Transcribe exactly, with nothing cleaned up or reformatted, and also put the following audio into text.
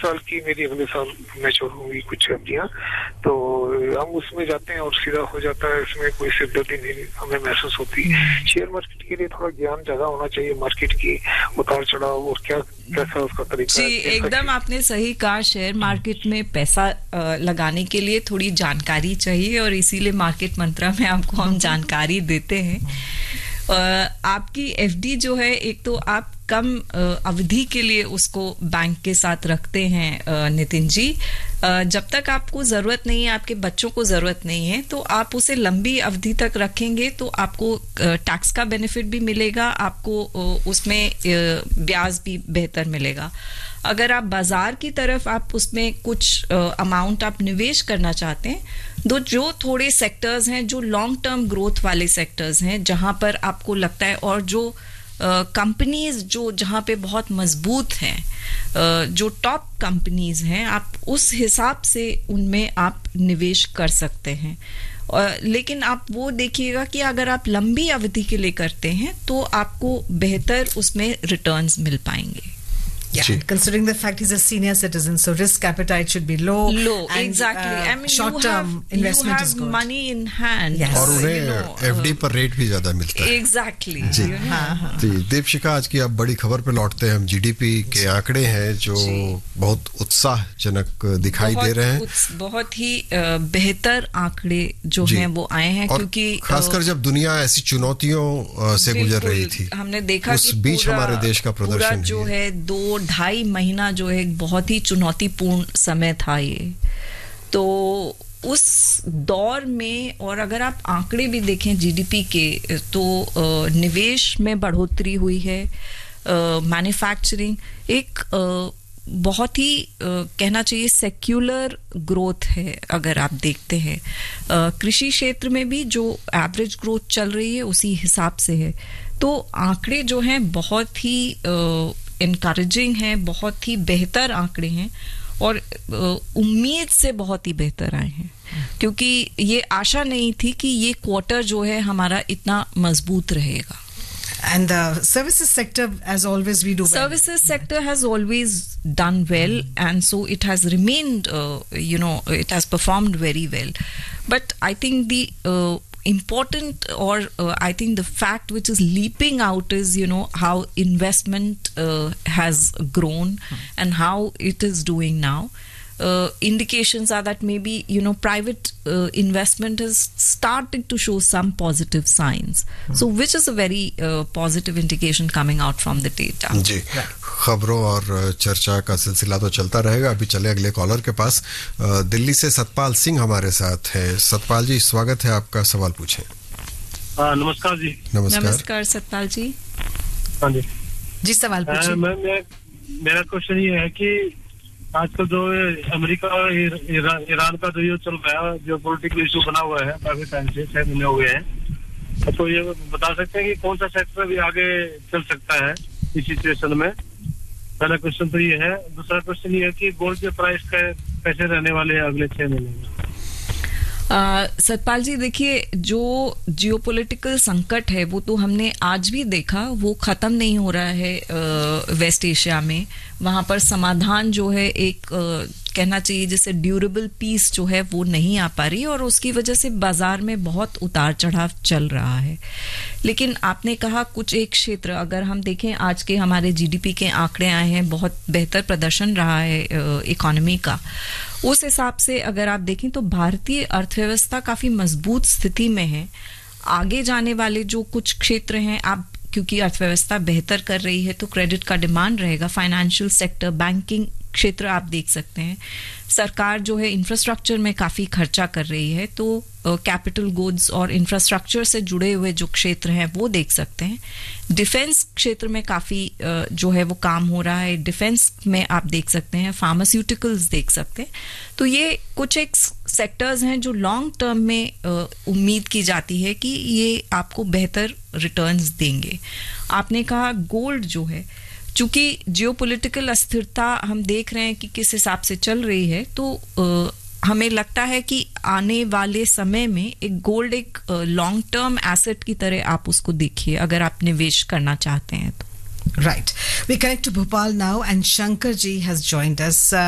साल की मेरी अगले साल मैच्योर होंगी कुछ एफडियां, तो हम उसमें जाते हैं और सीधा हो जाता है, इसमें कोई सिरदर्दी नहीं हमें महसूस होती। शेयर मार्केट के लिए थोड़ा ज्ञान ज्यादा होना चाहिए, मार्केट की उतार चढ़ाव और क्या कैसा उसका तरीका। जी एकदम आपने सही कहा, शेयर मार्केट में पैसा लगाने के लिए थोड़ी जानकारी चाहिए और इसीलिए मार्केट मंत्रा में आपको हम जानकारी देते हैं। आपकी एफडी जो है, एक तो आप कम अवधि के लिए उसको बैंक के साथ रखते हैं नितिन जी, जब तक आपको जरूरत नहीं है, आपके बच्चों को जरूरत नहीं है, तो आप उसे लंबी अवधि तक रखेंगे तो आपको टैक्स का बेनिफिट भी मिलेगा, आपको उसमें ब्याज भी बेहतर मिलेगा। अगर आप बाजार की तरफ आप उसमें कुछ अमाउंट आप निवेश करना चाहते हैं, तो जो थोड़े सेक्टर्स हैं जो लॉन्ग टर्म ग्रोथ वाले सेक्टर्स हैं, जहां पर आपको लगता है, और जो कंपनीज uh, जो जहां पे बहुत मजबूत हैं, uh, जो टॉप कंपनीज हैं, आप उस हिसाब से उनमें आप निवेश कर सकते हैं। uh, लेकिन आप वो देखिएगा कि अगर आप लंबी अवधि के लिए करते हैं तो आपको बेहतर उसमें रिटर्न्स मिल पाएंगे। Yeah, considering the fact he's a senior citizen, so risk appetite should be low. Low, and, exactly. Uh, I mean, short-term investment you have is good. money in hand. Yes. और उन्हें you know, FD पर rate भी ज्यादा मिलता है। Exactly. Ji, you know. हाँ, हाँ. जी, दीपशिखा, आज की आप बड़ी खबर पे लौटते हैं हम। जीडीपी के आंकड़े हैं जो बहुत उत्साहजनक दिखाई दे रहे हैं, बहुत ही बेहतर आंकड़े जो हैं वो आए हैं, क्योंकि खासकर जब दुनिया ऐसी चुनौतियों से गुजर रही थी, हमने देखा उस बीच हमारे देश का प्रदर्शन जो है दो ढाई महीना जो है एक बहुत ही चुनौतीपूर्ण समय था ये। तो उस दौर में, और अगर आप आंकड़े भी देखें जीडीपी के, तो निवेश में बढ़ोतरी हुई है, मैन्युफैक्चरिंग एक बहुत ही कहना चाहिए सेक्युलर ग्रोथ है। अगर आप देखते हैं कृषि क्षेत्र में भी जो एवरेज ग्रोथ चल रही है उसी हिसाब से है। तो आंकड़े जो हैं बहुत ही इनकरेजिंग है, बहुत ही बेहतर आंकड़े हैं, और उम्मीद से बहुत ही बेहतर आए हैं, क्योंकि ये आशा नहीं थी कि ये क्वार्टर जो है हमारा इतना मजबूत रहेगा। And the services sector, as always, we do well. Services sector has always done well, and so it has remained, uh, you know, it has performed very well. But I think the uh, important, or uh, I think the fact which is leaping out is, you know, how investment uh, has grown and how it is doing now. Uh, indications are that maybe, you know, private uh, investment is starting to show some positive signs. Mm-hmm. So which is a very uh, positive indication coming out from the data. जी, खबरों और चर्चा का सिलसिला तो चलता रहेगा। अभी चले अगले कॉलर के पास। दिल्ली से सतपाल सिंह हमारे साथ है। सतपाल जी, स्वागत है आपका, सवाल पूछें। नमस्कार जी। नमस्कार नमस्कार सतपाल जी। हाँ जी जी, सवाल पूछिए। मैं, मैं, मेरा क्वेश्चन ये है कि आजकल जो अमेरिका और ईरान, ईरान का जो ये चल रहा है, जो पॉलिटिकल इशू बना हुआ है काफी टाइम से, छह महीने हो गए हैं, तो ये बता सकते हैं कि कौन सा सेक्टर भी आगे चल सकता है इस सिचुएशन में? पहला क्वेश्चन तो ये है। दूसरा क्वेश्चन ये है कि गोल्ड के प्राइस कैसे रहने वाले हैं अगले छह महीने में? Uh, सतपाल जी, देखिए, जो जियोपॉलिटिकल संकट है वो तो हमने आज भी देखा, वो खत्म नहीं हो रहा है uh, वेस्ट एशिया में। वहां पर समाधान जो है एक uh, कहना चाहिए जैसे ड्यूरेबल पीस जो है वो नहीं आ पा रही, और उसकी वजह से बाजार में बहुत उतार चढ़ाव चल रहा है। लेकिन आपने कहा कुछ एक क्षेत्र, अगर हम देखें आज के हमारे जीडीपी के आंकड़े आए हैं, बहुत बेहतर प्रदर्शन रहा है इकोनॉमी का। उस हिसाब से अगर आप देखें तो भारतीय अर्थव्यवस्था काफी मजबूत स्थिति में है। आगे जाने वाले जो कुछ क्षेत्र हैं, आप क्योंकि अर्थव्यवस्था बेहतर कर रही है तो क्रेडिट का डिमांड रहेगा। फाइनेंशियल सेक्टर, बैंकिंग क्षेत्र आप देख सकते हैं। सरकार जो है इंफ्रास्ट्रक्चर में काफी खर्चा कर रही है, तो कैपिटल गुड्स और इंफ्रास्ट्रक्चर से जुड़े हुए जो क्षेत्र हैं वो देख सकते हैं। डिफेंस क्षेत्र में काफी जो है वो काम हो रहा है, डिफेंस में आप देख सकते हैं, फार्मास्यूटिकल्स देख सकते हैं। तो ये कुछ एक सेक्टर्स हैं जो लॉन्ग टर्म में उम्मीद की जाती है कि ये आपको बेहतर रिटर्न्स देंगे। आपने कहा गोल्ड जो है, चूंकि जियोपॉलिटिकल अस्थिरता हम देख रहे हैं कि किस हिसाब से चल रही है, तो आ, हमें लगता है कि आने वाले समय में एक गोल्ड एक लॉन्ग टर्म एसेट की तरह आप उसको देखिए, अगर आप निवेश करना चाहते हैं तो। Right. We connect to Bhopal now, and Shankar ji has joined us. Uh,